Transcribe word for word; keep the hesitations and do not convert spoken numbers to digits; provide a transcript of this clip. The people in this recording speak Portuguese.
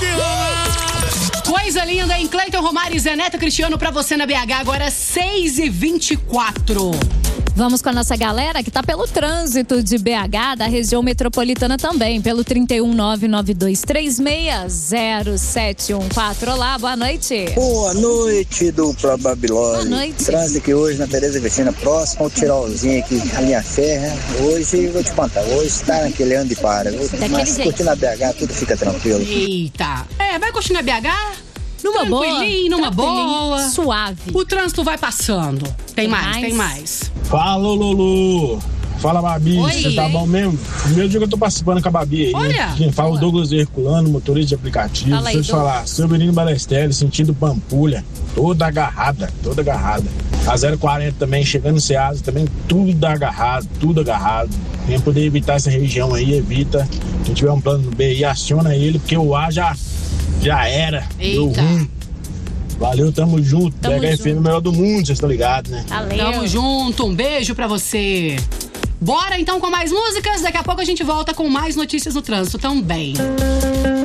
que rolar. Coisa linda, hein? Cleiton Romário e Zé Neto Cristiano pra você na B H, agora seis e vinte e quatro. Vamos com a nossa galera que tá pelo trânsito de B H, da região metropolitana também, pelo trinta e um, nove nove dois três seis, zero sete um quatro. Olá, boa noite. Boa noite, dupla Babilônia. Boa noite. Trânsito aqui hoje na Tereza Cristina, próximo ao Tirolzinho aqui, a linha ferra. Hoje, vou te contar, hoje tá naquele ando e para. Mas curtindo a B H, tudo fica tranquilo. Eita. É, vai curtindo a B H? Numa boa. Tranquilinho, numa boa. Suave. O trânsito vai passando. Tem, Tem mais, mais? tem mais. Fala, Lulu. Fala, Babi. Oi. Você tá bom mesmo? Primeiro dia que eu tô participando com a Babi aí. Olha. Quem fala o Douglas Herculano, motorista de aplicativo. Fala aí, Deixa eu te falar, seu menino Balestelli, sentindo Pampulha, toda agarrada, toda agarrada. A zero quarenta também, chegando no Ceasa, também tudo agarrado, tudo agarrado. Quem poder evitar essa região aí, evita. Quem tiver um plano no B aí, aciona ele, porque o A já, já era. Deu Eita. ruim. Valeu, tamo junto. Tamo B H F M é o melhor do mundo, vocês estão ligados, né? Valeu. Tamo junto, um beijo pra você. Bora então com mais músicas, daqui a pouco a gente volta com mais notícias no trânsito também.